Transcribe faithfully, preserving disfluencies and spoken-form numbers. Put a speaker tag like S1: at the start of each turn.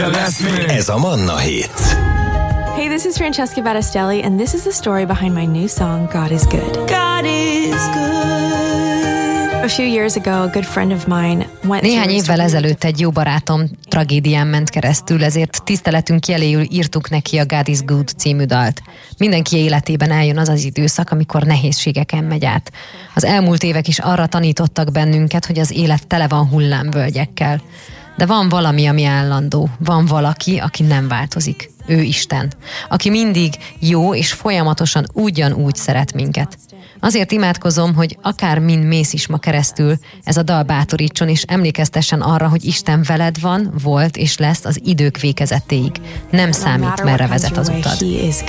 S1: Ez a Manna Hit.
S2: Hey, this is Francesca Battistelli, and this is the story behind my new song, God is Good. God is good. A few years ago, a good friend of mine went
S3: Néhány évvel ezelőtt egy jó barátom tragédián ment keresztül, ezért tiszteletünk jeléül írtuk neki a God is Good című dalt. Mindenki életében eljön az az időszak, amikor nehézségeken megy át. Az elmúlt évek is arra tanítottak bennünket, hogy az élet tele van hullámvölgyekkel. De van valami, ami állandó. Van valaki, aki nem változik. Ő Isten. Aki mindig jó és folyamatosan ugyanúgy szeret minket. Azért imádkozom, hogy akár mind mész is ma keresztül, ez a dal bátorítson és emlékeztessen arra, hogy Isten veled van, volt és lesz az idők végezetéig. Nem számít, merre vezet az utad.